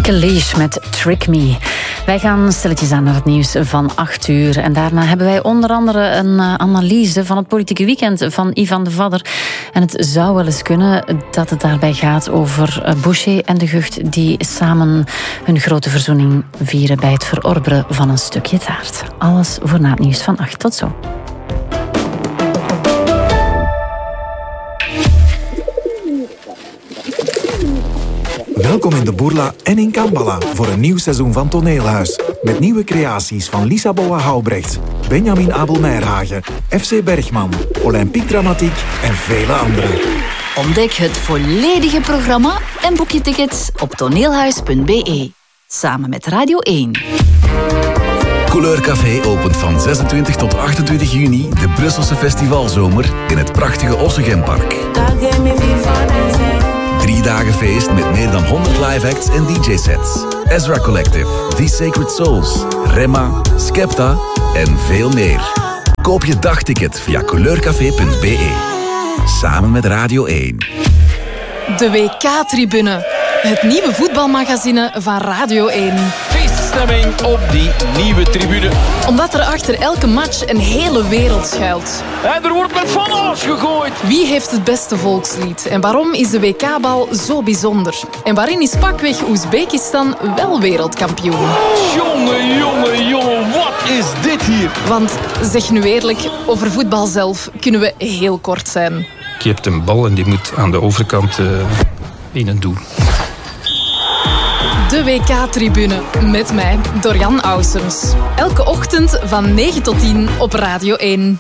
Kalish met Trick Me. Wij gaan stilletjes aan naar het nieuws van 8 uur. En daarna hebben wij onder andere een analyse van het politieke weekend van Ivan de Vadder. En het zou wel eens kunnen dat het daarbij gaat over Boucher en de Gucht, die samen hun grote verzoening vieren bij het verorberen van een stukje taart. Alles voor na het nieuws van 8. Tot zo. Welkom in de Bourla en in Kambala voor een nieuw seizoen van Toneelhuis. Met nieuwe creaties van Lisa Boa-Houbrecht, Benjamin Abel-Nijrhagen, FC Bergman, Olympique Dramatiek en vele anderen. Ontdek het volledige programma en boek je tickets op toneelhuis.be. Samen met Radio 1. Couleur Café opent van 26 tot 28 juni de Brusselse festivalzomer in het prachtige Ossegempark. 3 dagen feest met meer dan 100 live acts en DJ-sets. Ezra Collective, The Sacred Souls, Remma, Skepta en veel meer. Koop je dagticket via couleurcafé.be. Samen met Radio 1. De WK-tribune. Het nieuwe voetbalmagazine van Radio 1. Feeststemming op die nieuwe tribune. Omdat er achter elke match een hele wereld schuilt. En er wordt met van alles gegooid. Wie heeft het beste volkslied? En waarom is de WK-bal zo bijzonder? En waarin is pakweg Oezbekistan wel wereldkampioen? Jongen, wat is dit hier? Want, zeg nu eerlijk, over voetbal zelf kunnen we heel kort zijn. Je hebt een bal en die moet aan de overkant in een doel. De WK-tribune met mij, Dorian Ausums. Elke ochtend van 9 tot 10 op Radio 1.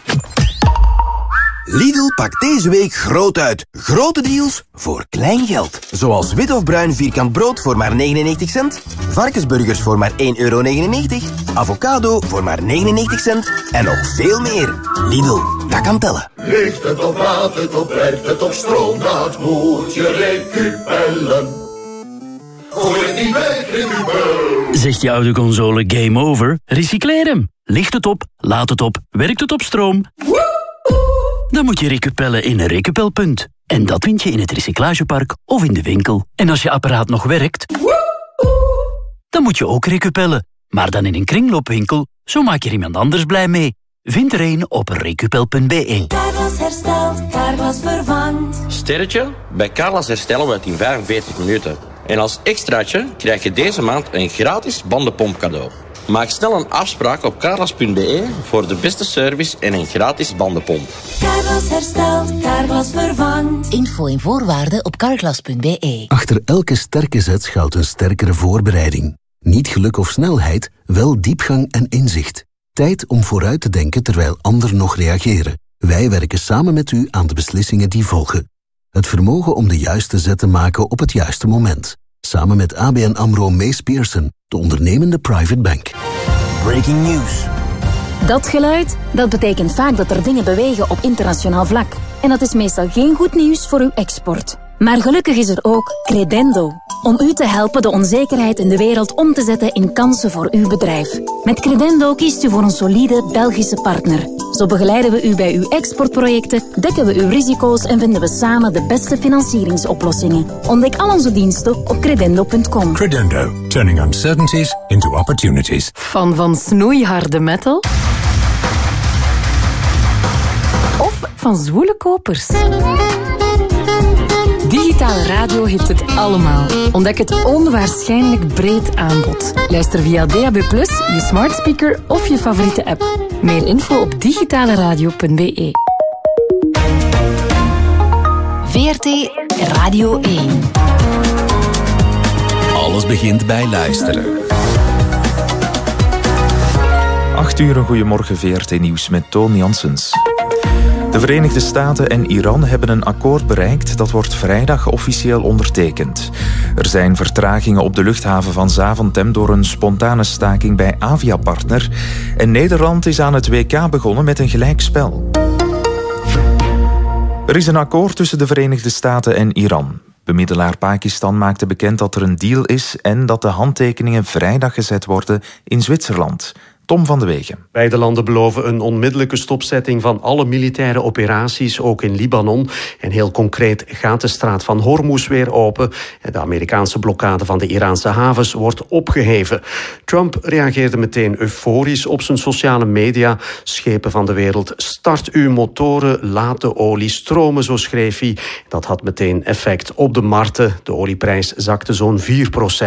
Lidl pakt deze week groot uit. Grote deals voor klein geld. Zoals wit of bruin vierkant brood voor maar 99 cent. Varkensburgers voor maar €1,99. Avocado voor maar 99 cent. En nog veel meer. Lidl, dat kan tellen. Ligt het op, laat het op, werkt het op stroom, dat moet je recupellen. Gooi het niet weg, recupel. Zegt je oude console game over? Recycleer hem. Ligt het op, laat het op, werkt het op stroom? Dan moet je recupellen in een recupelpunt. En dat vind je in het recyclagepark of in de winkel. En als je apparaat nog werkt, dan moet je ook recupellen. Maar dan in een kringloopwinkel, zo maak je iemand anders blij mee. Vind er een op recupel.be. Carglass herstelt, Carglass vervangt. Sterretje? Bij Carglass herstellen we het in 45 minuten. En als extraatje krijg je deze maand een gratis bandenpomp cadeau. Maak snel een afspraak op carglass.be voor de beste service en een gratis bandenpomp. Carglass herstelt, Carglass vervangt. Info en voorwaarden op carglass.be. Achter elke sterke zet schuilt een sterkere voorbereiding. Niet geluk of snelheid, wel diepgang en inzicht. Tijd om vooruit te denken terwijl anderen nog reageren. Wij werken samen met u aan de beslissingen die volgen. Het vermogen om de juiste zet te maken op het juiste moment. Samen met ABN AMRO Mace Pearson, de ondernemende private bank. Breaking news. Dat geluid, dat betekent vaak dat er dingen bewegen op internationaal vlak. En dat is meestal geen goed nieuws voor uw export. Maar gelukkig is er ook Credendo. Om u te helpen de onzekerheid in de wereld om te zetten in kansen voor uw bedrijf. Met Credendo kiest u voor een solide Belgische partner. Zo begeleiden we u bij uw exportprojecten, dekken we uw risico's en vinden we samen de beste financieringsoplossingen. Ontdek al onze diensten op credendo.com. Credendo, turning uncertainties into opportunities. Fan van snoeiharde metal? Of van zwoele kopers? Digitale radio heeft het allemaal. Ontdek het onwaarschijnlijk breed aanbod. Luister via DAB+, je smart speaker of je favoriete app. Meer info op digitaleradio.be. VRT Radio 1. Alles begint bij luisteren. 8 uur, een goedemorgen, VRT Nieuws met Toon Janssens. De Verenigde Staten en Iran hebben een akkoord bereikt. Dat wordt vrijdag officieel ondertekend. Er zijn vertragingen op de luchthaven van Zaventem door een spontane staking bij Aviapartner. En Nederland is aan het WK begonnen met een gelijkspel. Er is een akkoord tussen de Verenigde Staten en Iran. Bemiddelaar Pakistan maakte bekend dat er een deal is en dat de handtekeningen vrijdag gezet worden in Zwitserland. Tom van de Wegen. Beide landen beloven een onmiddellijke stopzetting van alle militaire operaties, ook in Libanon. En heel concreet gaat de straat van Hormuz weer open. En de Amerikaanse blokkade van de Iraanse havens wordt opgeheven. Trump reageerde meteen euforisch op zijn sociale media. Schepen van de wereld, start uw motoren, laat de olie stromen, zo schreef hij. Dat had meteen effect op de markten. De olieprijs zakte zo'n 4%.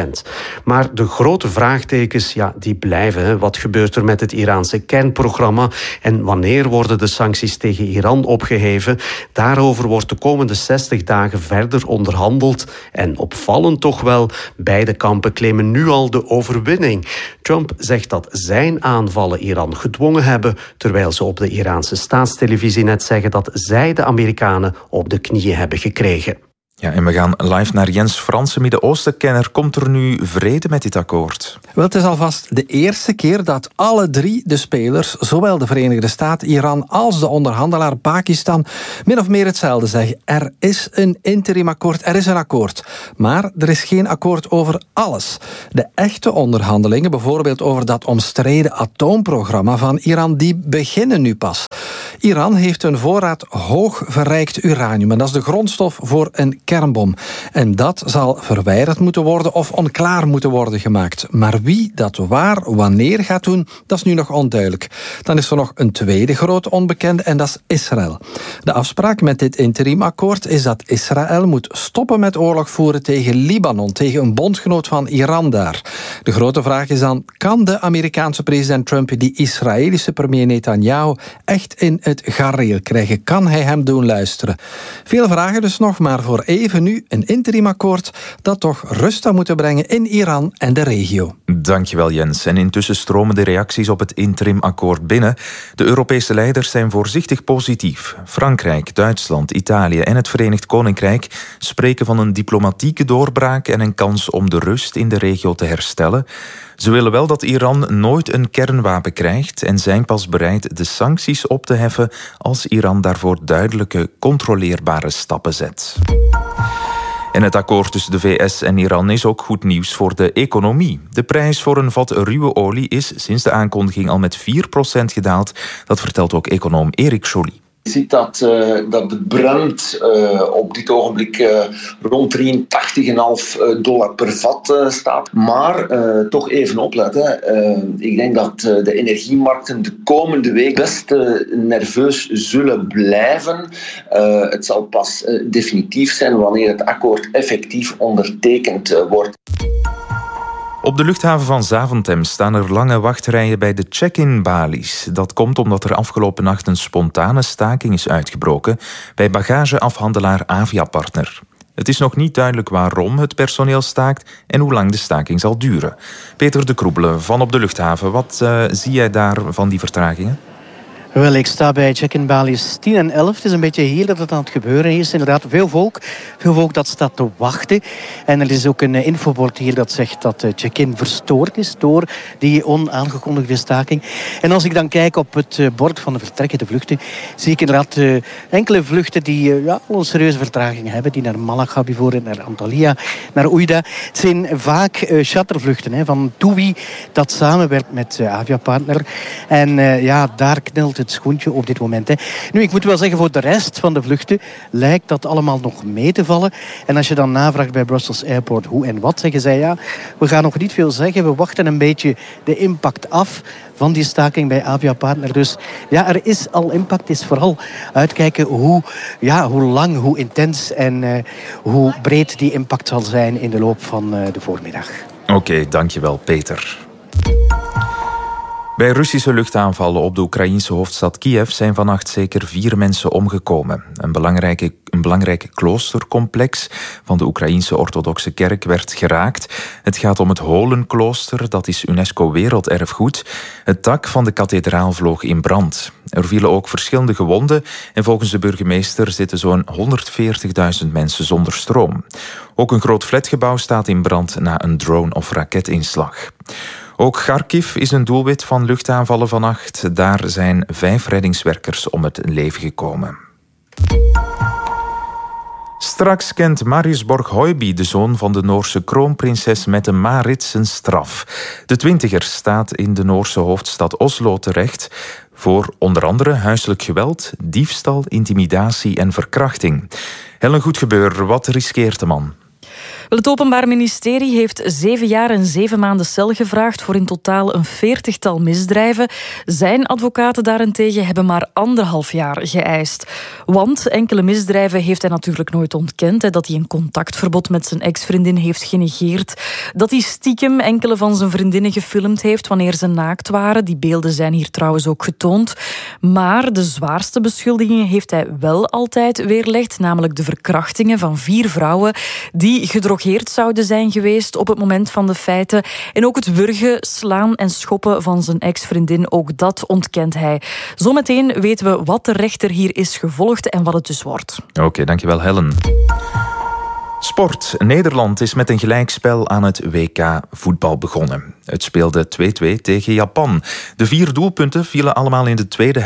Maar de grote vraagtekens, ja, die blijven. Hè. Wat gebeurt er met het Iraanse kernprogramma? En wanneer worden de sancties tegen Iran opgeheven? Daarover wordt de komende 60 dagen verder onderhandeld. En opvallend toch wel, beide kampen claimen nu al de overwinning. Trump zegt dat zijn aanvallen Iran gedwongen hebben, terwijl ze op de Iraanse staatstelevisie net zeggen dat zij de Amerikanen op de knieën hebben gekregen. Ja, en we gaan live naar Jens Fransen, Midden-Oosten-kenner. Komt er nu vrede met dit akkoord? Wel, het is alvast de eerste keer dat alle drie de spelers, zowel de Verenigde Staten, Iran als de onderhandelaar Pakistan, min of meer hetzelfde zeggen. Er is een interimakkoord, er is een akkoord. Maar er is geen akkoord over alles. De echte onderhandelingen, bijvoorbeeld over dat omstreden atoomprogramma van Iran, die beginnen nu pas. Iran heeft een voorraad hoog verrijkt uranium en dat is de grondstof voor een kernbom. En dat zal verwijderd moeten worden of onklaar moeten worden gemaakt. Maar wie dat waar, wanneer gaat doen, dat is nu nog onduidelijk. Dan is er nog een tweede grote onbekende en dat is Israël. De afspraak met dit interimakkoord is dat Israël moet stoppen met oorlog voeren tegen Libanon, tegen een bondgenoot van Iran daar. De grote vraag is dan, kan de Amerikaanse president Trump die Israëlische premier Netanyahu echt in het gareel krijgen? Kan hij hem doen luisteren? Veel vragen dus nog, maar voor even nu een interimakkoord dat toch rust zou moeten brengen in Iran en de regio. Dankjewel Jens. En intussen stromen de reacties op het interimakkoord binnen. De Europese leiders zijn voorzichtig positief. Frankrijk, Duitsland, Italië en het Verenigd Koninkrijk spreken van een diplomatieke doorbraak en een kans om de rust in de regio te herstellen. Ze willen wel dat Iran nooit een kernwapen krijgt en zijn pas bereid de sancties op te heffen als Iran daarvoor duidelijke, controleerbare stappen zet. En het akkoord tussen de VS en Iran is ook goed nieuws voor de economie. De prijs voor een vat ruwe olie is sinds de aankondiging al met 4% gedaald. Dat vertelt ook econoom Erik Joly. Je ziet dat de Brent op dit ogenblik rond $83,5 per vat staat. Maar toch even opletten. Ik denk dat de energiemarkten de komende week best nerveus zullen blijven. Het zal pas definitief zijn wanneer het akkoord effectief ondertekend wordt. Op de luchthaven van Zaventem staan er lange wachtrijen bij de check-in balies. Dat komt omdat er afgelopen nacht een spontane staking is uitgebroken bij bagageafhandelaar Aviapartner. Het is nog niet duidelijk waarom het personeel staakt en hoe lang de staking zal duren. Peter de Kroebele van op de luchthaven, wat zie jij daar van die vertragingen? Wel, ik sta bij check-in balies 10 en 11. Het is een beetje hier dat het aan het gebeuren is. Inderdaad, veel volk dat staat te wachten. En er is ook een infobord hier dat zegt dat check-in verstoord is door die onaangekondigde staking. En als ik dan kijk op het bord van de vertrekkende vluchten, zie ik inderdaad enkele vluchten die al een serieuze vertraging hebben. Die naar Malaga bijvoorbeeld, naar Antalya, naar Oujda. Het zijn vaak chartervluchten van TUI dat samenwerkt met Aviapartner. En daar knelt het schoentje op dit moment. Nu, ik moet wel zeggen, voor de rest van de vluchten lijkt dat allemaal nog mee te vallen. En als je dan navraagt bij Brussels Airport hoe en wat, zeggen zij we gaan nog niet veel zeggen. We wachten een beetje de impact af van die staking bij Aviapartner. Dus er is al impact. Het is vooral uitkijken hoe lang, hoe intens en hoe breed die impact zal zijn in de loop van de voormiddag. Oké, dankjewel Peter. Bij Russische luchtaanvallen op de Oekraïense hoofdstad Kiev zijn vannacht zeker 4 mensen omgekomen. Een belangrijk kloostercomplex van de Oekraïense orthodoxe kerk werd geraakt. Het gaat om het Holenklooster, dat is UNESCO werelderfgoed. Het dak van de kathedraal vloog in brand. Er vielen ook verschillende gewonden en volgens de burgemeester zitten zo'n 140.000 mensen zonder stroom. Ook een groot flatgebouw staat in brand na een drone- of raketinslag. Ook Kharkiv is een doelwit van luchtaanvallen vannacht. Daar zijn 5 reddingswerkers om het leven gekomen. Straks kent Marius Borg-Høiby, de zoon van de Noorse kroonprinses Mette-Marit, zijn straf. De 20er staat in de Noorse hoofdstad Oslo terecht voor onder andere huiselijk geweld, diefstal, intimidatie en verkrachting. Helen Goedgebeur, wat riskeert de man? Het Openbaar Ministerie heeft 7 jaar en 7 maanden cel gevraagd voor in totaal een 40-tal misdrijven. Zijn advocaten daarentegen hebben maar 1,5 jaar geëist. Want enkele misdrijven heeft hij natuurlijk nooit ontkend. Dat hij een contactverbod met zijn ex-vriendin heeft genegeerd. Dat hij stiekem enkele van zijn vriendinnen gefilmd heeft wanneer ze naakt waren. Die beelden zijn hier trouwens ook getoond. Maar de zwaarste beschuldigingen heeft hij wel altijd weerlegd. Namelijk de verkrachtingen van 4 vrouwen die gedrogeerd zouden zijn geweest op het moment van de feiten. En ook het wurgen, slaan en schoppen van zijn ex-vriendin, ook dat ontkent hij. Zometeen weten we wat de rechter hier is gevolgd en wat het dus wordt. Oké, dankjewel Helen. Sport. Nederland is met een gelijkspel aan het WK voetbal begonnen. Het speelde 2-2 tegen Japan. De 4 doelpunten vielen allemaal in de tweede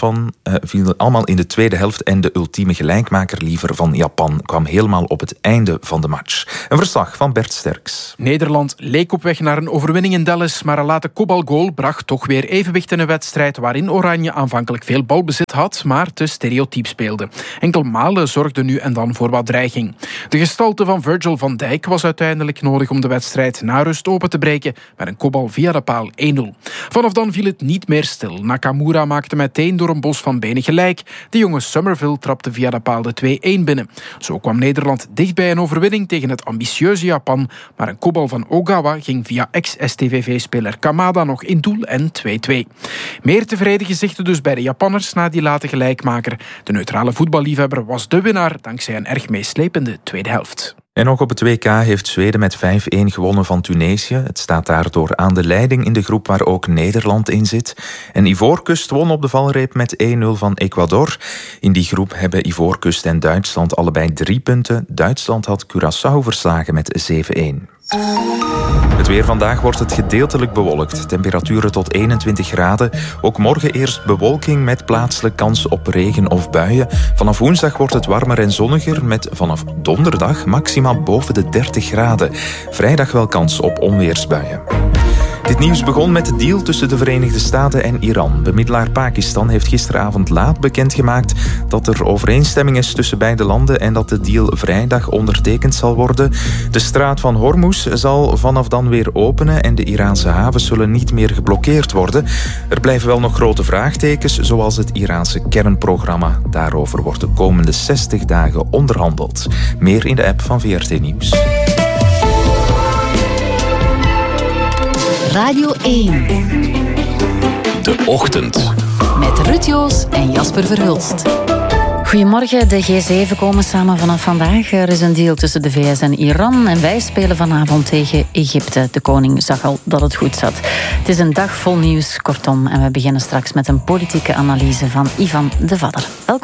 helft en de ultieme gelijkmaker liever van Japan kwam helemaal op het einde van de match. Een verslag van Bert Sterks. Nederland leek op weg naar een overwinning in Dallas, maar een late kopbalgoal bracht toch weer evenwicht in een wedstrijd waarin Oranje aanvankelijk veel balbezit had, maar te stereotyp speelde. Enkel Malen zorgde nu en dan voor wat dreiging. De gestalte van Virgil van Dijk was uiteindelijk nodig om de wedstrijd na rust open te breken met een kopbal via de paal 1-0. Vanaf dan viel het niet meer stil. Nakamura maakte meteen door een bos van benen gelijk. De jonge Somerville trapte via de paal de 2-1 binnen. Zo kwam Nederland dicht bij een overwinning tegen het ambitieuze Japan, maar een kopbal van Ogawa ging via ex-STVV-speler Kamada nog in doel en 2-2. Meer tevreden gezichten dus bij de Japanners na die late gelijkmaker. De neutrale voetballiefhebber was de winnaar dankzij een erg meeslepende tweede helft. En ook op het WK heeft Zweden met 5-1 gewonnen van Tunesië. Het staat daardoor aan de leiding in de groep waar ook Nederland in zit. En Ivoorkust won op de valreep met 1-0 van Ecuador. In die groep hebben Ivoorkust en Duitsland allebei 3 punten. Duitsland had Curaçao verslagen met 7-1. Het weer vandaag wordt het gedeeltelijk bewolkt. Temperaturen tot 21 graden. Ook morgen eerst bewolking met plaatselijk kans op regen of buien. Vanaf woensdag wordt het warmer en zonniger met vanaf donderdag maximaal boven de 30 graden. Vrijdag wel kans op onweersbuien. Dit nieuws begon met de deal tussen de Verenigde Staten en Iran. Bemiddelaar Pakistan heeft gisteravond laat bekendgemaakt dat er overeenstemming is tussen beide landen en dat de deal vrijdag ondertekend zal worden. De straat van Hormuz zal vanaf dan weer openen en de Iraanse havens zullen niet meer geblokkeerd worden. Er blijven wel nog grote vraagtekens, zoals het Iraanse kernprogramma. Daarover wordt de komende 60 dagen onderhandeld. Meer in de app van VRT Nieuws. Radio 1. De Ochtend. Met Ruud Joos en Jasper Verhulst. Goedemorgen, de G7 komen samen vanaf vandaag. Er is een deal tussen de VS en Iran en wij spelen vanavond tegen Egypte. De koning zag al dat het goed zat. Het is een dag vol nieuws, kortom. En we beginnen straks met een politieke analyse van Ivan de Vadder. Welkom.